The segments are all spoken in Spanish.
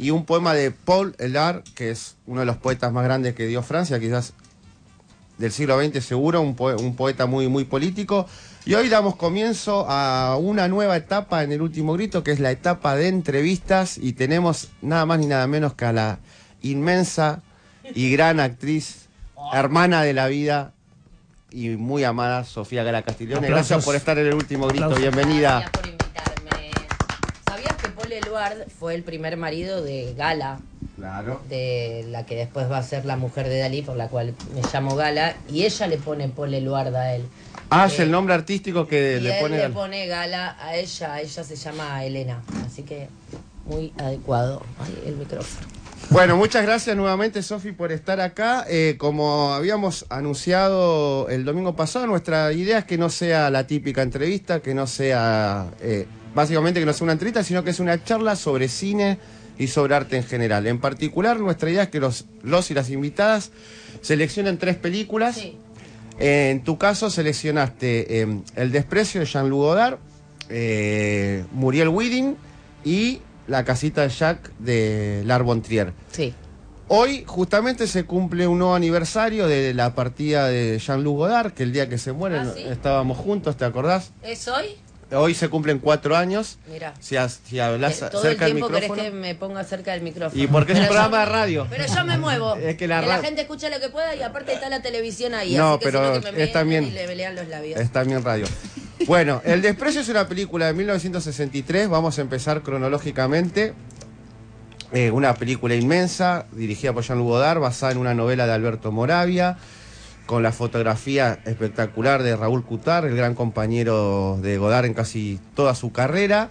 y un poema de Paul Eluard, que es uno de los poetas más grandes que dio Francia, quizás del siglo XX seguro, un poeta muy, muy político. Y hoy damos comienzo a una nueva etapa en El Último Grito, que es la etapa de entrevistas, y tenemos nada más ni nada menos que a la inmensa y gran actriz, hermana de la vida y muy amada Sofía Gala Castiglione. Gracias por estar en El Último Grito, bienvenida. Gracias por invitarme. ¿Sabías que Paul Eluard fue el primer marido de Gala? Claro. De la que después va a ser la mujer de Dalí, por la cual me llamo Gala, y ella le pone Paul Eluard a él. Es el nombre artístico que y le pone... él le pone Gala a ella se llama Elena, así que muy adecuado. Ay, el micrófono. Bueno, muchas gracias nuevamente, Sofi, por estar acá. Como habíamos anunciado el domingo pasado, nuestra idea es que no sea la típica entrevista, que no sea, básicamente que no sea una entrevista, sino que es una charla sobre cine y sobre arte en general. En particular, nuestra idea es que los y las invitadas seleccionen 3 películas. Sí. En tu caso seleccionaste El desprecio de Jean-Luc Godard, Muriel Wedding y La casita de Jack de Lars von Trier. Sí. Hoy justamente se cumple un nuevo aniversario de la partida de Jean-Luc Godard, que el día que se muere ¿Sí? estábamos juntos, ¿te acordás? ¿Es hoy? Hoy se cumplen 4 años. Mira. Si hablas todo cerca el del tiempo micrófono. querés que me ponga cerca del micrófono. Y porque es un Pero programa yo- de radio. Pero yo me muevo. Es que que la la ra- gente escuche lo que pueda y aparte está la televisión ahí. No, así que pero si no que me es también- y le lean los labios. Está bien radio. Bueno, El desprecio es una película de 1963. Vamos a empezar cronológicamente. Una película inmensa, dirigida por Jean-Luc Godard, basada en una novela de Alberto Moravia, con la fotografía espectacular de Raúl Coutard, el gran compañero de Godard en casi toda su carrera,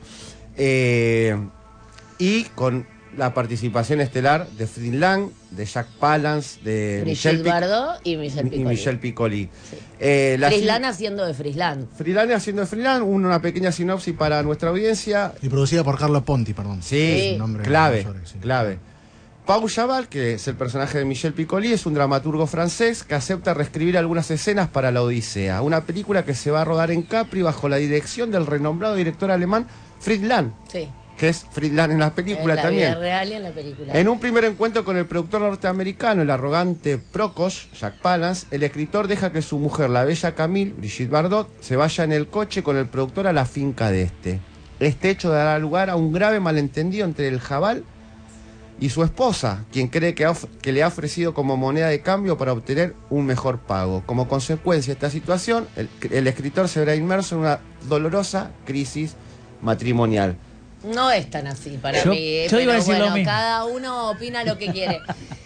y con la participación estelar de Fritz Lang, de Jack Palance, de Brigitte Bardot y Michel Piccoli. Sí. Frisland haciendo de Frisland. Frisland haciendo de Frisland, una pequeña sinopsis para nuestra audiencia. Y producida por Carlo Ponti, perdón. Sí, Un nombre clave, mayor, sí. clave. Pau Chaval, que es el personaje de Michel Piccoli, es un dramaturgo francés que acepta reescribir algunas escenas para La Odisea, una película que se va a rodar en Capri bajo la dirección del renombrado director alemán Fritz Lang, Sí. que es Fritz Lang en la película En la también. vida real y en la película. En un primer encuentro con el productor norteamericano, el arrogante Prokos, Jack Palance, el escritor deja que su mujer, la bella Camille, Brigitte Bardot, se vaya en el coche con el productor a la finca de este. Este hecho dará lugar a un grave malentendido entre el Jabal y su esposa, quien cree que le ha ofrecido como moneda de cambio para obtener un mejor pago. Como consecuencia de esta situación, el escritor se verá inmerso en una dolorosa crisis matrimonial. No es tan así para Yo- mí. yo iba a pero decir lo bueno, mismo. cada uno opina lo que quiere.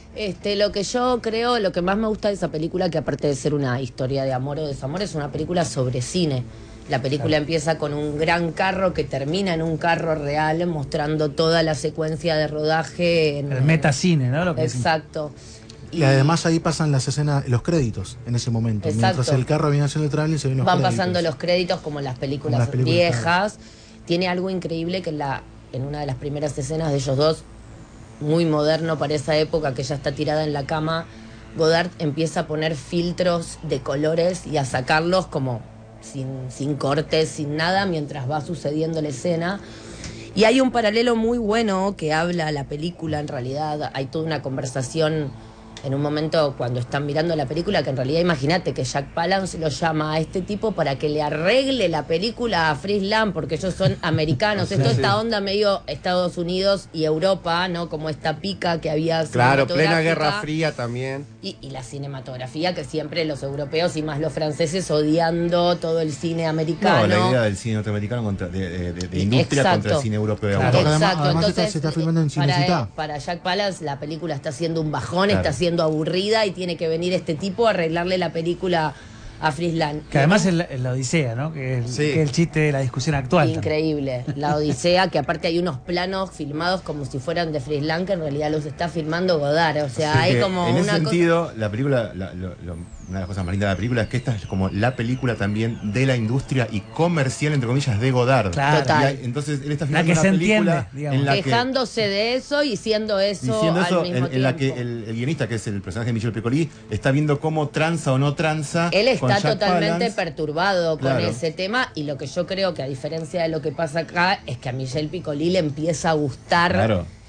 Lo que yo creo, lo que más me gusta de esa película, que aparte de ser una historia de amor o desamor, es una película sobre cine. La película empieza con un gran carro que termina en un carro real, mostrando toda la secuencia de rodaje. El metacine, ¿no? Lo que Exacto. Y además ahí pasan las escenas, los créditos en ese momento. Exacto. Mientras el carro viene haciendo el trailer, se ven los Van créditos. pasando los créditos como en las películas, Como las películas, viejas. Tiene algo increíble que en una de las primeras escenas de ellos dos, muy moderno para esa época, que ella está tirada en la cama, Godard empieza a poner filtros de colores y a sacarlos como sin cortes, sin nada, mientras va sucediendo la escena. Y hay un paralelo muy bueno que habla la película, en realidad hay toda una conversación en un momento cuando están mirando la película, que en realidad imagínate que Jack Palance lo llama a este tipo para que le arregle la película a Fritz Lang, porque ellos son americanos. Sí, Esto sí. esta onda medio Estados Unidos y Europa, ¿no? Como esta pica que había Claro, plena cinematográfica. Guerra Fría también. Y la cinematografía, que siempre los europeos y más los franceses odiando todo el cine americano. No, la idea del cine norteamericano de industria Exacto. contra el cine europeo. Claro. Autor. Porque Exacto, además entonces se está filmando en Cinecittà. para Jack Palance la película está siendo un bajón, Claro. está siendo aburrida y tiene que venir este tipo a arreglarle la película a Fritz Lang. Que además es la Odisea, ¿no? Que es, Sí. que es el chiste de la discusión actual. también. Increíble, la Odisea, que aparte hay unos planos filmados como si fueran de Fritz Lang, que en realidad los está filmando Godard, o sea, Así hay que, como en ese una sentido, la película, una de las cosas más lindas de la película es que esta es como la película también de la industria y comercial, entre comillas, de Godard. Claro. Total. Entonces él está La filmando que una se película entiende, digamos. en la que, quejándose de eso y siendo eso diciendo al eso, mismo en la que tiempo. el guionista, que es el personaje de Michel Piccoli, está viendo cómo tranza o no tranza. Él con está Jack totalmente Palance. perturbado con Claro. ese tema, y lo que yo creo que a diferencia de lo que pasa acá es que a Michel Piccoli le empieza a gustar Claro.